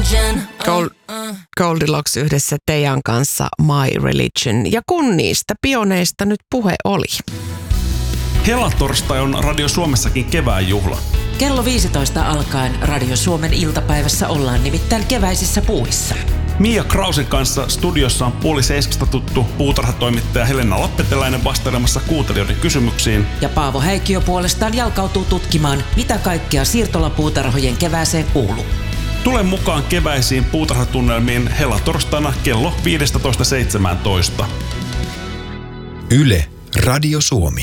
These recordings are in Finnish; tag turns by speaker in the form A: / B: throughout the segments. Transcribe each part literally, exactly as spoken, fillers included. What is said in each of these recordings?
A: religion.
B: Gold, Goldilocks yhdessä Tejan kanssa My Religion. Ja kun niistä pioneista nyt puhe oli.
C: Helatorstai on Radio Suomessakin kevään juhla.
A: Kello viisitoista alkaen Radio Suomen iltapäivässä ollaan nimittäin keväisissä puuhissa.
C: Mia Krausen kanssa studiossa on puoli seiskasta tuttu puutarhatoimittaja Helena Lappeteläinen vastailemassa kuuntelijoiden kysymyksiin.
A: Ja Paavo Häikkiö puolestaan jalkautuu tutkimaan, mitä kaikkea siirtolapuutarhojen kevääseen kuuluu.
C: Tule mukaan keväisiin puutarhatunnelmiin helatorstaina kello viisitoista seitsemäntoista.
D: Yle, Radio Suomi.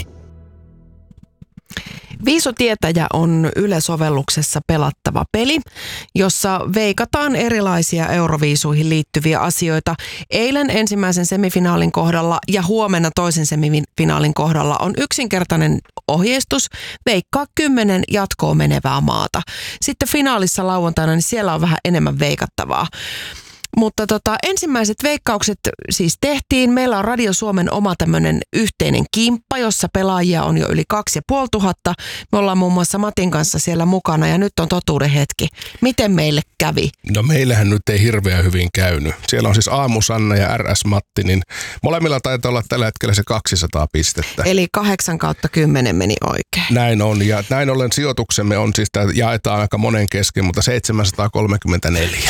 B: Viisutietäjä on Yle-sovelluksessa pelattava peli, jossa veikataan erilaisia Euroviisuihin liittyviä asioita. Eilen ensimmäisen semifinaalin kohdalla ja huomenna toisen semifinaalin kohdalla on yksinkertainen ohjeistus veikkaa kymmenen jatkoon menevää maata. Sitten finaalissa lauantaina niin siellä on vähän enemmän veikattavaa. Mutta tota, ensimmäiset veikkaukset siis tehtiin. Meillä on Radio Suomen oma tämmöinen yhteinen kimppa, jossa pelaajia on jo yli kaksi ja puoli tuhatta. Me ollaan muun muassa Matin kanssa siellä mukana ja nyt on totuuden hetki. Miten meille kävi?
E: No meillähän nyt ei hirveän hyvin käynyt. Siellä on siis Aamusanna ja R S Matti, niin molemmilla taitaa olla tällä hetkellä se kaksisataa pistettä.
B: Eli kahdeksan kautta kymmenen meni oikein.
E: Näin on ja näin ollen sijoituksemme on siis, tämä jaetaan aika monen kesken, mutta seitsemänsataakolmekymmentäneljä.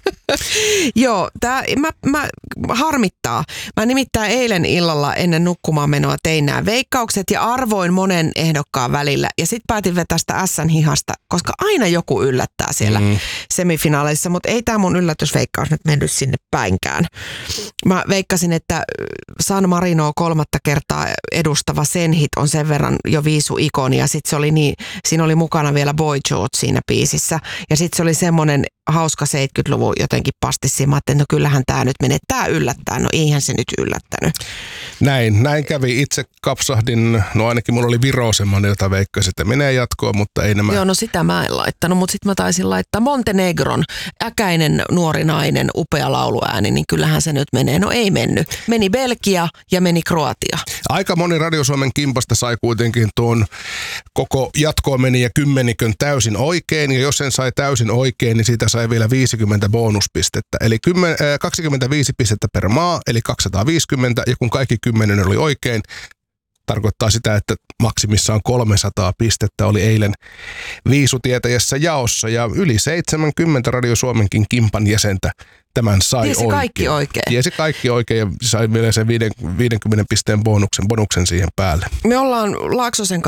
B: Joo, tää mä, mä, harmittaa. Mä nimittäin eilen illalla ennen nukkumaan menoa tein nämä veikkaukset ja arvoin monen ehdokkaan välillä. Ja sit päätin vetää sitä ässän hihasta, koska aina joku yllättää siellä mm. semifinaaleissa, mutta ei tää mun yllätysveikkaus nyt mennyt sinne päinkään. Mä veikkasin, että San Marino kolmatta kertaa edustava Senhit on sen verran jo viisu-ikoni ja sit se oli niin, siinä oli mukana vielä Boy George siinä biisissä. Ja sit se oli semmonen hauska seitsemänkymmentäluvun jotenkin pastissi. Mä ajattelin, no kyllähän tää nyt menee, tää yllättää. No eihän se nyt yllättänyt.
E: Näin, näin kävi. Itse kapsahdin, no ainakin mulla oli Viro semmoinen, jota veikkasin, että menee jatkoon, mutta ei nämä.
B: Joo, no sitä mä en laittanut, mutta sit mä taisin laittaa Montenegron, äkäinen nuori nainen, upea lauluääni, niin kyllähän se nyt menee. No ei mennyt. Meni Belgia ja meni Kroatia.
E: Aika moni Radio Suomen kimpasta sai kuitenkin tuon koko jatkoon meni ja kymmenikön täysin oikein, ja jos sen sai täysin oikein, niin siitä sai vielä viisikymmentä bonuspistettä. Eli kymmen, äh, kaksikymmentäviisi pistettä per maa, eli kaksisataaviisikymmentä, ja kun kaikki kymmenen oli oikein, tarkoittaa sitä, että maksimissa on kolmesataa pistettä, oli eilen viisutietäjässä jaossa, ja yli seitsemänkymmentä Radio Suomenkin kimpan jäsentä tämän sai
B: Tiesi
E: oikein.
B: kaikki oikein.
E: Tiesi kaikki oikein, ja sai vielä sen viidenkymmenen pisteen bonuksen, bonuksen siihen päälle.
B: Me ollaan Laaksosen